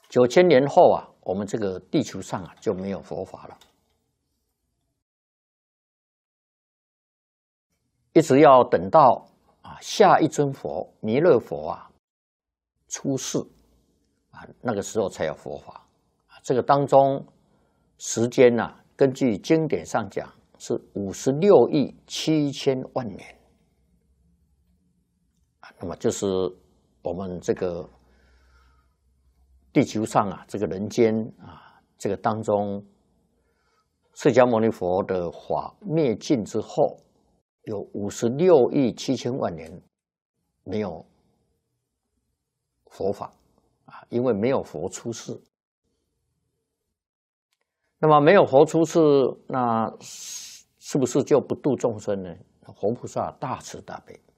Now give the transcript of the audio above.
9000年后啊，我们这个地球上啊就没有佛法了，一直要等到下一尊佛弥勒佛出世那个时候才有佛法这个当中时间根据经典上讲是56亿7千万年那么就是我们这个地球上这个人间这个当中，释迦牟尼佛的法灭尽之后，有56亿7千万年没有佛法因为没有佛出世。那么没有佛出世，那是不是就不度众生呢？佛菩萨大慈大悲。